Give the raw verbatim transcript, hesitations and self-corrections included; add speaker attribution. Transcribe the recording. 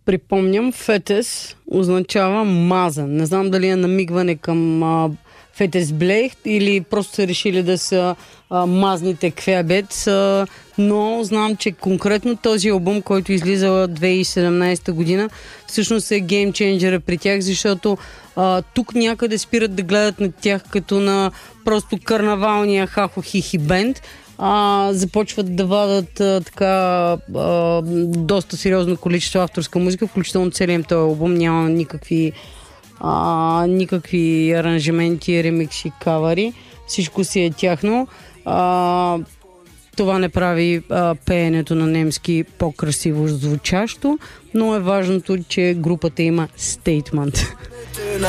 Speaker 1: припомням, фетес означава мазан. Не знам дали е намигване към а, фетес блех или просто са решили да са а, мазните квебец, а, но знам, че конкретно този албум, който излиза две хиляди и седемнадесета година, всъщност е геймченджера при тях, защото а, тук някъде спират да гледат на тях като на просто карнавалния хахо-хихи бенд, а, започват да вадат а, така а, доста сериозно количество авторска музика, включително целият им този албум няма никакви а, никакви аранжименти, ремикси, кавари. Всичко си е тяхно. А, това не прави а, пеенето на немски по-красиво звучащо, но е важното, че групата има стейтмент.